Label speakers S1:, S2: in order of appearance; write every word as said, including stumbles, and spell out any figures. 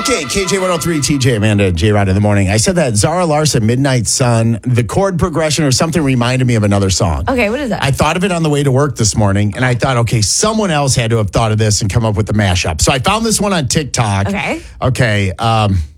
S1: Okay, K J one oh three, T J, Amanda, J-Rod in the morning. I said that Zara Larsson, Midnight Sun, the chord progression or something reminded me of another song.
S2: Okay, what is that?
S1: I thought of it on the way to work this morning, and I thought, okay, someone else had to have thought of this and come up with the mashup. So I found this one on TikTok.
S2: Okay.
S1: Okay. Um,